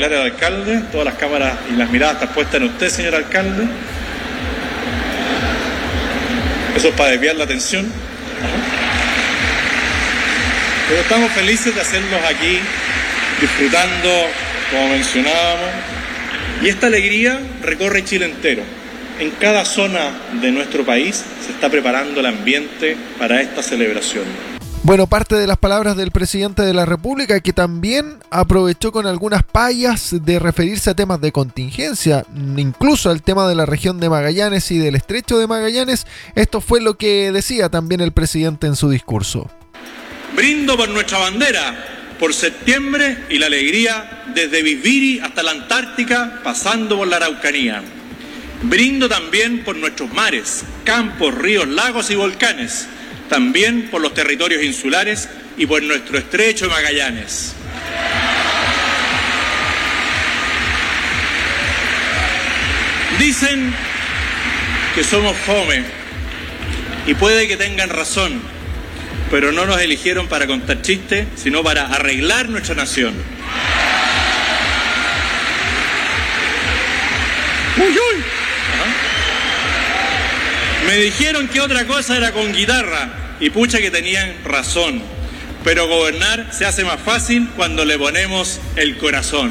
bailar el alcalde. Todas las cámaras y las miradas están puestas en usted, señor alcalde. Eso es para desviar la atención. Pero estamos felices de hacerlos aquí, disfrutando, como mencionábamos. Y esta alegría recorre Chile entero. En cada zona de nuestro país se está preparando el ambiente para esta celebración. Bueno, parte de las palabras del presidente de la República, que también aprovechó con algunas payas de referirse a temas de contingencia, incluso al tema de la región de Magallanes y del estrecho de Magallanes. Esto fue lo que decía también el presidente en su discurso. Brindo por nuestra bandera, por septiembre y la alegría desde Bisbiri hasta la Antártica, pasando por la Araucanía. Brindo también por nuestros mares, campos, ríos, lagos y volcanes. También por los territorios insulares y por nuestro estrecho de Magallanes. Dicen que somos fome y puede que tengan razón, pero no nos eligieron para contar chistes, sino para arreglar nuestra nación. ¡Uy, uy! Me dijeron que otra cosa era con guitarra, y pucha que tenían razón. Pero gobernar se hace más fácil cuando le ponemos el corazón.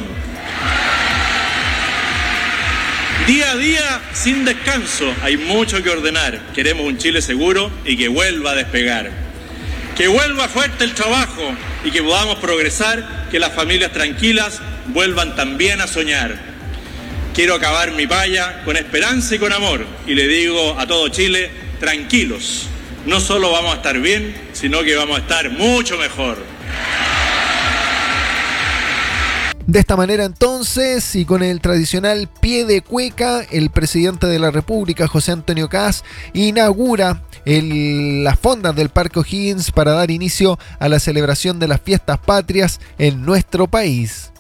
Día a día, sin descanso, hay mucho que ordenar. Queremos un Chile seguro y que vuelva a despegar. Que vuelva fuerte el trabajo y que podamos progresar, que las familias tranquilas vuelvan también a soñar. Quiero acabar mi paya con esperanza y con amor, y le digo a todo Chile, tranquilos, no solo vamos a estar bien, sino que vamos a estar mucho mejor. De esta manera entonces, y con el tradicional pie de cueca, el presidente de la República, José Antonio Kast, inaugura las fondas del Parque O'Higgins para dar inicio a la celebración de las fiestas patrias en nuestro país.